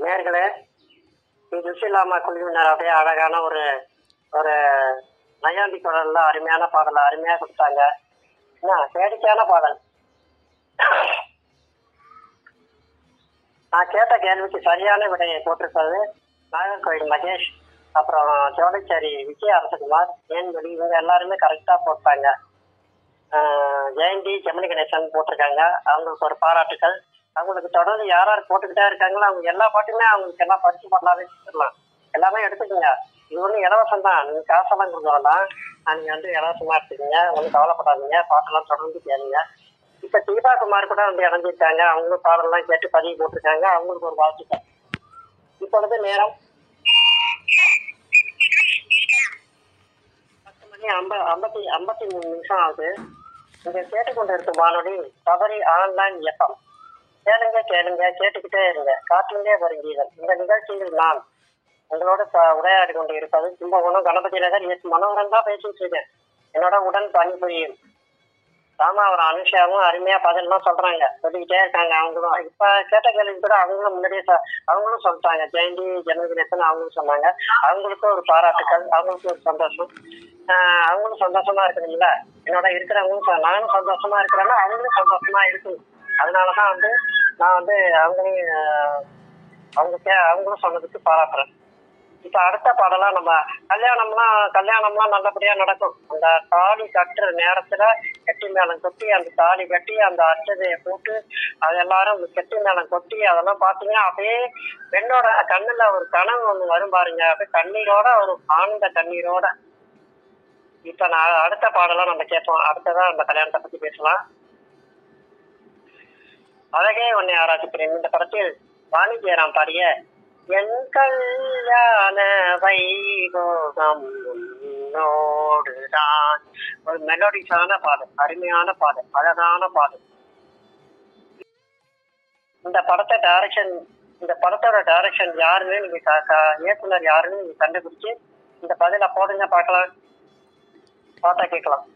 நேர்களே, இது சுஷிலாமா குழுவினர் அப்படியே அழகான ஒரு ஒரு நையாண்டி குரல்ல அருமையான பாடலை அருமையாக கொடுத்தாங்க. என்ன வேடிக்கையான பாடல். நான் கேட்ட கேள்விக்கு சரியான விடையை போட்டிருப்பது நாகர்கோவில் மகேஷ், அப்புறம் ஜோலைச்சேரி விஜய அரசகுமார், ஏன்வெளி, இவங்க எல்லாருமே கரெக்டாக போட்டாங்க. ஜெயந்தி ஜெமினி கணேசன் போட்டிருக்காங்க, அவங்களுக்கு ஒரு பாராட்டுக்கள். அவங்களுக்கு தொடர்ந்து யார் யார் போட்டுக்கிட்டே இருக்காங்களோ அவங்க எல்லா பாட்டுமே அவங்களுக்கு எல்லாம் பரிசு பண்ணலாமே வச்சுக்கலாம். எல்லாமே எடுத்துக்கோங்க. இது ஒன்றும் இலவசம் தான், நீங்கள் காசெல்லாம் கொடுக்கலாம். நீங்கள் வந்து இலவசமாக எடுத்துக்கோங்க, ஒன்றும் கவலைப்படாதீங்க. பாட்டெல்லாம் தொடர்ந்து கேளுங்க. இப்போ தீபா குமார் கூட வந்து இணைஞ்சிருக்காங்க, அவங்களும் பாடலாம் கேட்டு பதிவு போட்டிருக்காங்க, அவங்களுக்கு ஒரு வாழ்த்துக்கள். இப்பொழுது நேரம் 10:53 ஆகுது. இங்க கேட்டுக்கொண்டு இருக்கும் வானொலி சபரி ஆன்லைன் எஃப்எம். கேளுங்க கேளுங்க, கேட்டுக்கிட்டே இருங்க. காற்றிலே வரும் கீதம். இந்த நிகழ்ச்சியில் நான் உங்களோட உரையாடி கொண்டு இருப்பது கும்பகோணம் கணபதி நகர் எஸ் மனோகரன் தான் பேசிட்டு இருக்கேன். என்னோட உடன் பணிபுரியும் ராமாவரம் அனுஷாவும் அருமையா பதிலாம் சொல்றாங்க, சொல்லிக்கிட்டே இருக்காங்க. அவங்களும் இப்ப கேட்ட கேள்வி கூட அவங்களும் முன்னாடியே அவங்களும் சொல்லிட்டாங்க. ஜெயந்தி ஜெனகணேசன் அவங்களும் சொன்னாங்க. அவங்களுக்கும் ஒரு பாராட்டுக்கள், அவங்களுக்கும் ஒரு சந்தோஷம். அவங்களும் சந்தோஷமா இருக்குதுங்களா, என்னோட இருக்கிறவங்களும் நானும் சந்தோஷமா இருக்கிறேன்னா அவங்களும் சந்தோஷமா இருக்குது. அதனாலதான் வந்து நான் வந்து அவங்களும் சொன்னதுக்கு பாராட்டுறேன். இப்ப அடுத்த பாடலாம் நம்ம கல்யாணம்லாம் நல்லபடியா நடக்கும். அந்த தாலி கட்டுற நேரத்துல கெட்டி மேளம் கொட்டி அந்த தாலி கட்டி அந்த அச்சதையை போட்டு அது எல்லாரும் கெட்டி மேளம் கொட்டி அதெல்லாம் பாத்தீங்கன்னா அப்படியே பெண்ணோட கண்ணுல ஒரு கனவு ஒண்ணு வரும் பாருங்க, அப்படியே கண்ணீரோட ஒரு ஆனந்த கண்ணீரோட. இப்ப நான் அடுத்த பாடலாம் நம்ம கேட்போம். அடுத்ததான் அந்த கல்யாணத்தை பத்தி பேசலாம். அழகே உன்னை ஆராய்ச்சிக்கிறேன் இந்த படத்தில் வாணி ஜெயராம் பாடிய என் கல்யாண வைபோகம் உன்னோடுதான் ஒரு மெலோடிஸான பாடல், அருமையான பாடல், அழகான பாடல். இந்த படத்தோட டைரக்ஷன் யாருன்னு நீங்க இயக்குனர் யாருன்னு நீங்க கண்டுபிடிச்சு இந்த பதில போடுங்க, பார்க்கலாம், பாட்டா கேட்கலாம்.